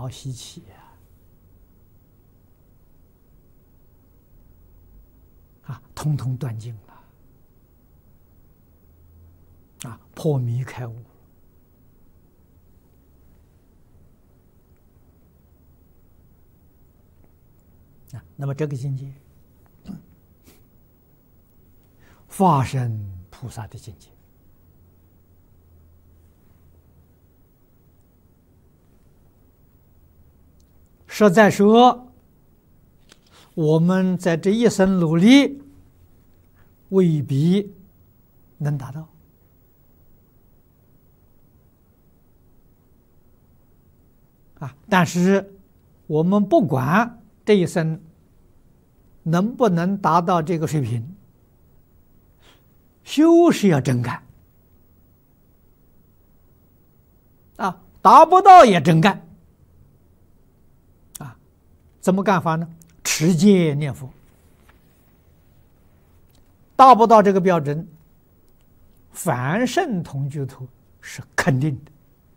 恼习气通通断尽了，破迷开悟。那么这个境界，化身菩萨的境界。实在说，我们在这一生努力，未必能达到。但是我们不管这一生能不能达到这个水平，修是要真干，达不到也真干，怎么干法呢？持戒念佛，达不到这个标准，凡圣同居土是肯定的，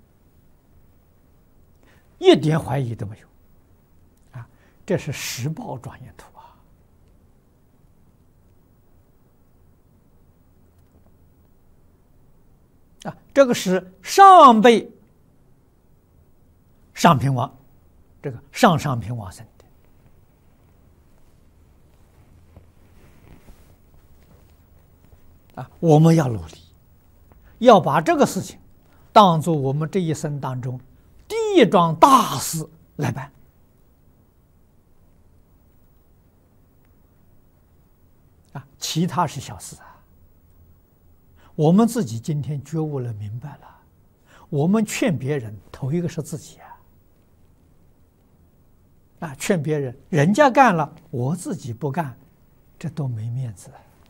一点怀疑都没有。这是实报庄严图这个是上辈上品王，这个上品往生的我们要努力，要把这个事情当作我们这一生当中第一桩大事来办。其他是小事我们自己今天觉悟了，明白了，我们劝别人，头一个是自己劝别人，人家干了，我自己不干，这都没面子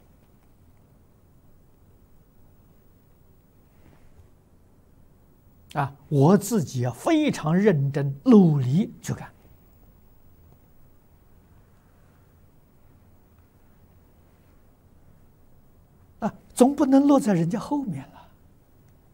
我自己要非常认真努力去干总不能落在人家后面了。